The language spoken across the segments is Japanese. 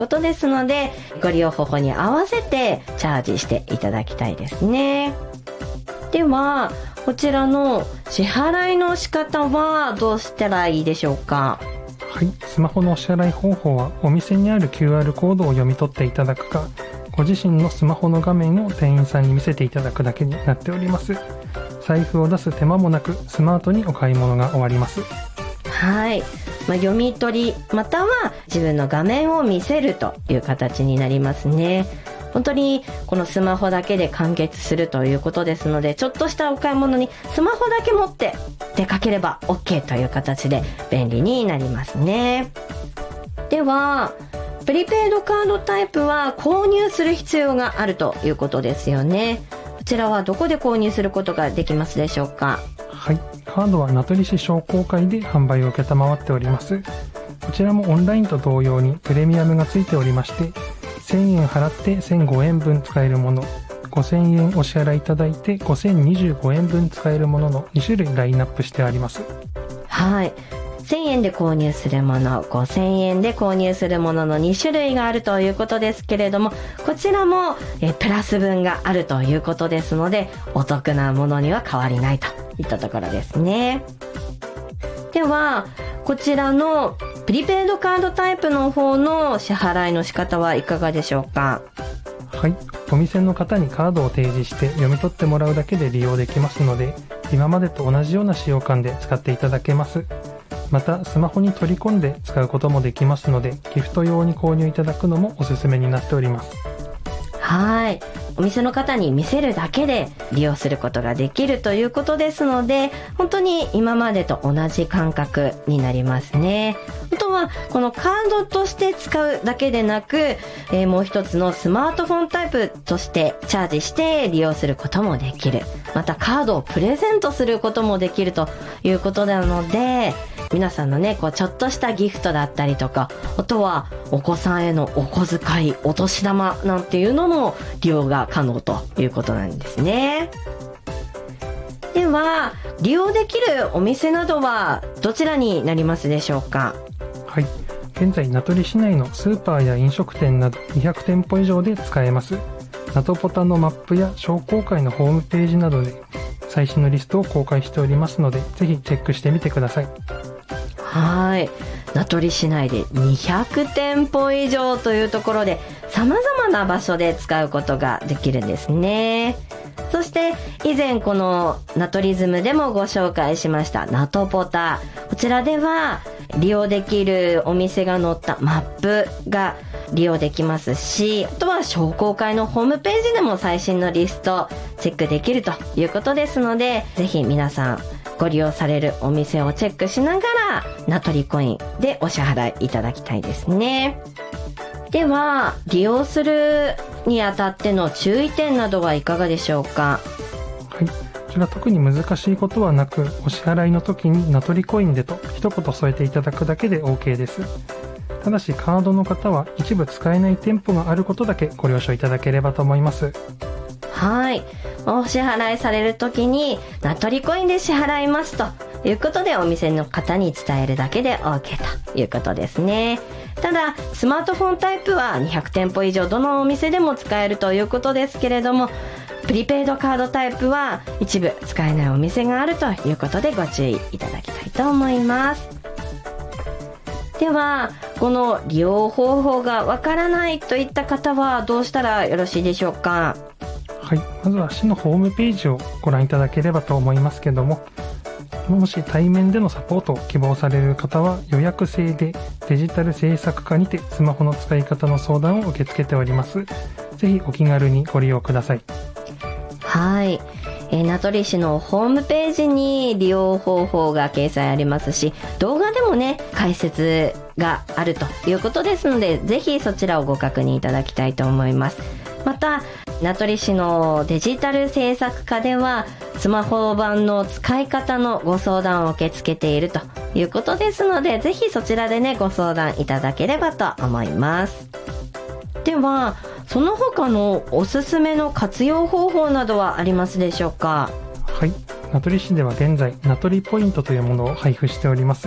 ことですので、ご利用方法に合わせてチャージしていただきたいですね。では、こちらの支払いの仕方はどうしたらいいでしょうか？ はい、スマホのお支払い方法はお店にある QR コードを読み取っていただくか、ご自身のスマホの画面を店員さんに見せていただくだけになっております。財布を出す手間もなくスマートにお買い物が終わります。 はい、読み取りまたは自分の画面を見せるという形になりますね。本当にこのスマホだけで完結するということですので、ちょっとしたお買い物にスマホだけ持って出かければ OK という形で便利になりますね。では、プリペイドカードタイプは購入する必要があるということですよね。こちらはどこで購入することができますでしょうか？ はい、カードは名取市商工会で販売を受けたまわっております。こちらもオンラインと同様にプレミアムがついておりまして、1000円払って1005円分使えるもの、5000円お支払いいただいて5025円分使えるものの2種類ラインナップしてあります。 はい、1000円で購入するもの、5000円で購入するものの2種類があるということですけれども、こちらもプラス分があるということですので、お得なものには変わりないといったところですね。では、こちらのプリペイドカードタイプの方の支払いの仕方はいかがでしょうか？ はい、お店の方にカードを提示して読み取ってもらうだけで利用できますので、今までと同じような使用感で使っていただけます。またスマホに取り込んで使うこともできますので、ギフト用に購入いただくのもおすすめになっております。 はい、お店の方に見せるだけで利用することができるということですので、本当に今までと同じ感覚になりますね。あとはこのカードとして使うだけでなく、もう一つのスマートフォンタイプとしてチャージして利用することもできる。またカードをプレゼントすることもできるということなので、皆さんのね、ちょっとしたギフトだったりとか、あとはお子さんへのお小遣い、お年玉なんていうのも利用が可能ということなんですね。では、利用できるお店などはどちらになりますでしょうか？ はい、現在名取市内のスーパーや飲食店など200店舗以上で使えます。ナトポタのマップや商工会のホームページなどで最新のリストを公開しておりますので、ぜひチェックしてみてください。 はい、名取市内で200店舗以上というところで様々な場所で使うことができるんですね。そして以前このナトリズムでもご紹介しましたナトポタ、こちらでは利用できるお店が載ったマップが利用できますし、あとは商工会のホームページでも最新のリストチェックできるということですので、ぜひ皆さんご利用されるお店をチェックしながらナトリコインでお支払いいただきたいですね。では、利用するにあたっての注意点などはいかがでしょうか？ はい、こちら特に難しいことはなく、お支払いの時にナトリコインでと一言添えていただくだけで OK です。ただしカードの方は一部使えない店舗があることだけご了承いただければと思います。 はい、お支払いされるときにナトリコインで支払いますということでお店の方に伝えるだけで OK ということですね。ただスマートフォンタイプは200店舗以上どのお店でも使えるということですけれども、プリペイドカードタイプは一部使えないお店があるということでご注意いただきたいと思います。では、この利用方法がわからないといった方はどうしたらよろしいでしょうか？ はい、まずは市のホームページをご覧いただければと思いますけども、もし対面でのサポートを希望される方は予約制でデジタル制作課にてスマホの使い方の相談を受け付けております。ぜひお気軽にご利用ください。 はい、名取市のホームページに利用方法が掲載ありますし、動画でもね解説があるということですので、ぜひそちらをご確認いただきたいと思います。また名取市のデジタル制作課ではスマホ版の使い方のご相談を受け付けているということですので、ぜひそちらでねご相談いただければと思います。では、その他のおすすめの活用方法などはありますでしょうか？ はい、名取市では現在名取ポイントというものを配布しております。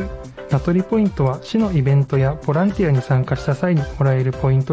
名取ポイントは市のイベントやボランティアに参加した際にもらえるポイント